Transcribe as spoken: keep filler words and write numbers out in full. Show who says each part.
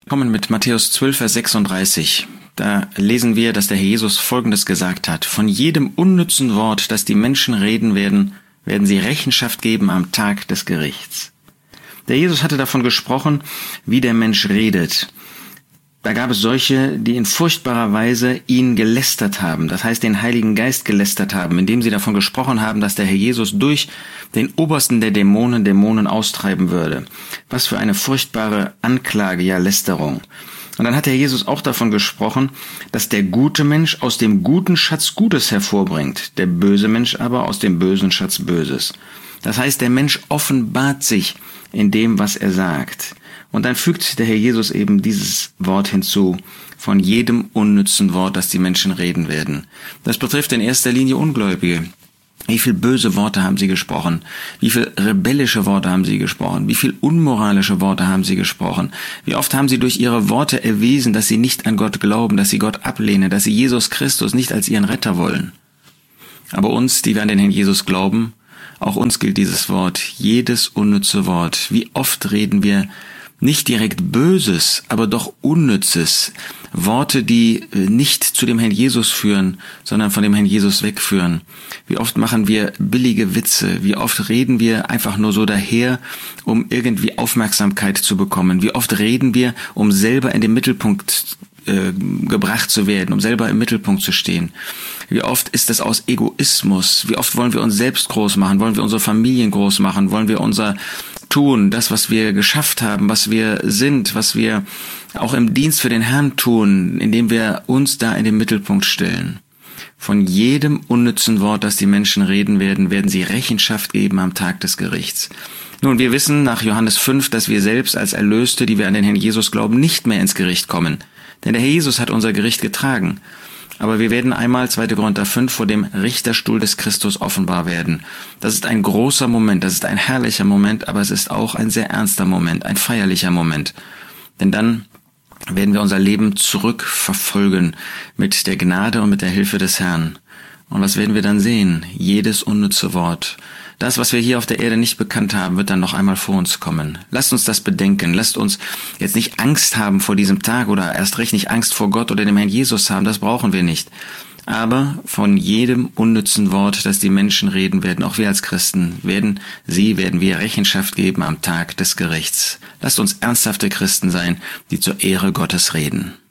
Speaker 1: Kommen mit Matthäus zwölf, Vers sechsunddreißig. Da lesen wir, dass der Herr Jesus Folgendes gesagt hat: Von jedem unnützen Wort, das die Menschen reden werden, werden sie Rechenschaft geben am Tag des Gerichts. Der Jesus hatte davon gesprochen, wie der Mensch redet. Da gab es solche, die in furchtbarer Weise ihn gelästert haben, das heißt den Heiligen Geist gelästert haben, indem sie davon gesprochen haben, dass der Herr Jesus durch den Obersten der Dämonen Dämonen austreiben würde. Was für eine furchtbare Anklage, ja Lästerung. Und dann hat der Herr Jesus auch davon gesprochen, dass der gute Mensch aus dem guten Schatz Gutes hervorbringt, der böse Mensch aber aus dem bösen Schatz Böses. Das heißt, der Mensch offenbart sich in dem, was er sagt. Und dann fügt der Herr Jesus eben dieses Wort hinzu, von jedem unnützen Wort, das die Menschen reden werden. Das betrifft in erster Linie Ungläubige. Wie viel böse Worte haben sie gesprochen? Wie viel rebellische Worte haben sie gesprochen? Wie viel unmoralische Worte haben sie gesprochen? Wie oft haben sie durch ihre Worte erwiesen, dass sie nicht an Gott glauben, dass sie Gott ablehnen, dass sie Jesus Christus nicht als ihren Retter wollen? Aber uns, die wir an den Herrn Jesus glauben, auch uns gilt dieses Wort, jedes unnütze Wort. Wie oft reden wir nicht direkt Böses, aber doch Unnützes. Worte, die nicht zu dem Herrn Jesus führen, sondern von dem Herrn Jesus wegführen. Wie oft machen wir billige Witze? Wie oft reden wir einfach nur so daher, um irgendwie Aufmerksamkeit zu bekommen? Wie oft reden wir, um selber in den Mittelpunkt äh, gebracht zu werden, um selber im Mittelpunkt zu stehen? Wie oft ist es aus Egoismus? Wie oft wollen wir uns selbst groß machen? Wollen wir unsere Familien groß machen? Wollen wir unser Tun, das, was wir geschafft haben, was wir sind, was wir auch im Dienst für den Herrn tun, indem wir uns da in den Mittelpunkt stellen? Von jedem unnützen Wort, das die Menschen reden werden, werden sie Rechenschaft geben am Tag des Gerichts. Nun, wir wissen nach Johannes fünf, dass wir selbst als Erlöste, die wir an den Herrn Jesus glauben, nicht mehr ins Gericht kommen. Denn der Herr Jesus hat unser Gericht getragen. Aber wir werden einmal, zweiter Korinther fünf, vor dem Richterstuhl des Christus offenbar werden. Das ist ein großer Moment, das ist ein herrlicher Moment, aber es ist auch ein sehr ernster Moment, ein feierlicher Moment. Denn dann werden wir unser Leben zurückverfolgen mit der Gnade und mit der Hilfe des Herrn. Und was werden wir dann sehen? Jedes unnütze Wort. Das, was wir hier auf der Erde nicht bekannt haben, wird dann noch einmal vor uns kommen. Lasst uns das bedenken. Lasst uns jetzt nicht Angst haben vor diesem Tag oder erst recht nicht Angst vor Gott oder dem Herrn Jesus haben. Das brauchen wir nicht. Aber von jedem unnützen Wort, das die Menschen reden werden, auch wir als Christen, werden sie, werden wir Rechenschaft geben am Tag des Gerichts. Lasst uns ernsthafte Christen sein, die zur Ehre Gottes reden.